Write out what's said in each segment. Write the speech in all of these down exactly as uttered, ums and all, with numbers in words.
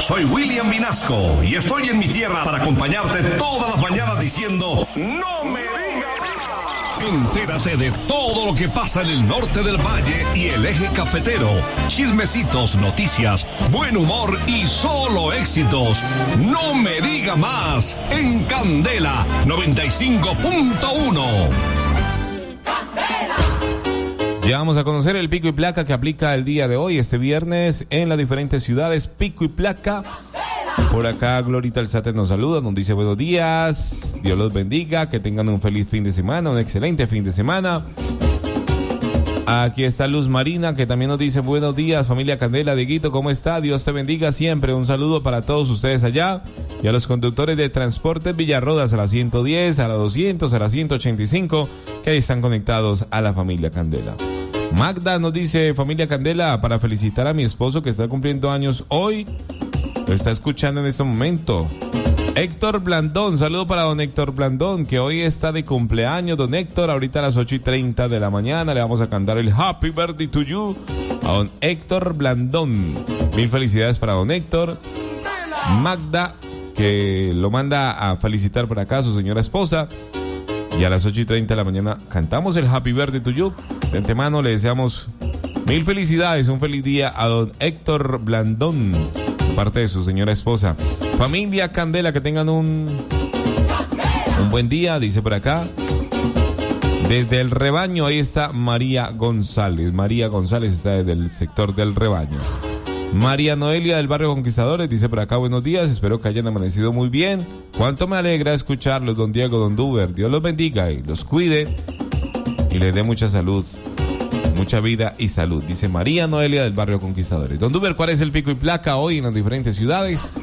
Soy William Vinasco y estoy en mi tierra para acompañarte todas las mañanas diciendo ¡no me digas más! Entérate de todo lo que pasa en el norte del valle y el eje cafetero. Chismecitos, noticias, buen humor y solo éxitos. ¡No me diga más! En Candela noventa y cinco punto uno. Ya vamos a conocer el pico y placa que aplica el día de hoy, este viernes, en las diferentes ciudades. Pico y placa. Por acá Glorita Alzate nos saluda, nos dice buenos días, Dios los bendiga, que tengan un feliz fin de semana, un excelente fin de semana. Aquí está Luz Marina, que también nos dice buenos días, familia Candela. Dieguito, ¿cómo está? Dios te bendiga siempre. Un saludo para todos ustedes allá y a los conductores de Transportes Villarrodas, a la ciento diez, a la doscientos, a la ciento ochenta y cinco, que ahí están conectados a la familia Candela. Magda nos dice, familia Candela, para felicitar a mi esposo que está cumpliendo años hoy. Lo está escuchando en este momento. Héctor Blandón, saludo para don Héctor Blandón, que hoy está de cumpleaños. Don Héctor, ahorita a las ocho y treinta de la mañana le vamos a cantar el Happy Birthday to You a don Héctor Blandón. Mil felicidades para don Héctor. Magda, que lo manda a felicitar por acá a su señora esposa. Y a las ocho y treinta de la mañana cantamos el Happy Birthday to You. De antemano le deseamos mil felicidades, un feliz día a don Héctor Blandón, parte de su señora esposa. Familia Candela, que tengan un un buen día, dice por acá. Desde el Rebaño, ahí está María González. María González está desde el sector del Rebaño. María Noelia del barrio Conquistadores dice por acá, buenos días, espero que hayan amanecido muy bien. Cuánto me alegra escucharlos, don Diego, don Duber. Dios los bendiga y los cuide y les dé mucha salud, mucha vida y salud, dice María Noelia del barrio Conquistadores. Don Duber, ¿cuál es el pico y placa hoy en las diferentes ciudades?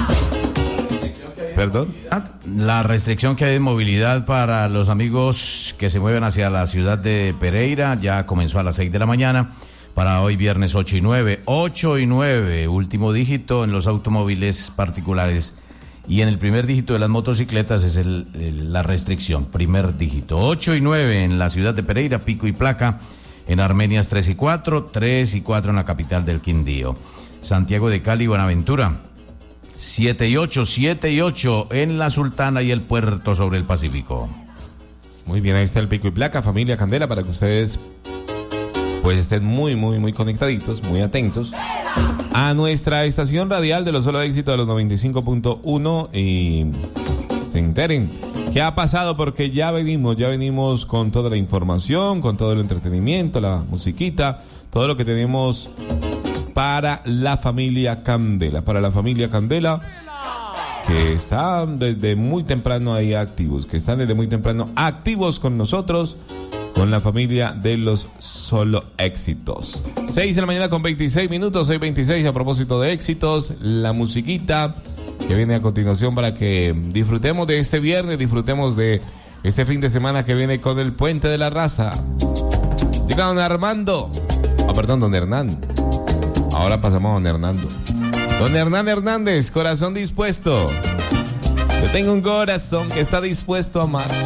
Perdón. La restricción que hay de movilidad para los amigos que se mueven hacia la ciudad de Pereira ya comenzó a las seis de la mañana. Para hoy viernes ocho y nueve, ocho y nueve, último dígito en los automóviles particulares. Y en el primer dígito de las motocicletas es el, el, la restricción, primer dígito. ocho y nueve en la ciudad de Pereira, pico y placa. En Armenias tres y cuatro, tres y cuatro en la capital del Quindío. Santiago de Cali, Buenaventura. siete y ocho, siete y ocho en la Sultana y el Puerto sobre el Pacífico. Muy bien, ahí está el pico y placa, familia Candela, para que ustedes pues estén muy, muy, muy conectaditos, muy atentos a nuestra estación radial de los solo éxito de los noventa y cinco punto uno y se enteren qué ha pasado, porque ya venimos, ya venimos con toda la información, con todo el entretenimiento, la musiquita, todo lo que tenemos para la familia Candela, para la familia Candela, que está desde muy temprano ahí activos, que están desde muy temprano activos con nosotros, con la familia de los solo éxitos. seis de la mañana con veintiséis minutos, seis veintiséis, a propósito de éxitos, la musiquita que viene a continuación para que disfrutemos de este viernes, disfrutemos de este fin de semana que viene con el Puente de la Raza. Llega don Armando, ah, oh, perdón, don Hernán. Ahora pasamos a don Hernando. Don Hernán Hernández, corazón dispuesto. Yo tengo un corazón que está dispuesto a amar.